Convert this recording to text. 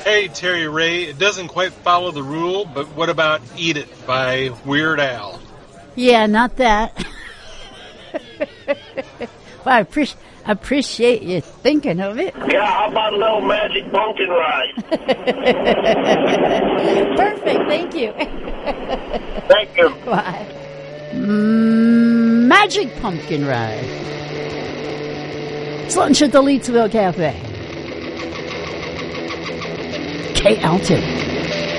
Hey, Terry Ray, it doesn't quite follow the rule, but what about Eat It by Weird Al? Yeah, not that. Well, I appreciate you thinking of it. Yeah, how about a little Magic Pumpkin Ride? Perfect, thank you. Thank you. Bye. Magic Pumpkin Ride. It's lunch at the Leedsville Cafe. Kate Alton.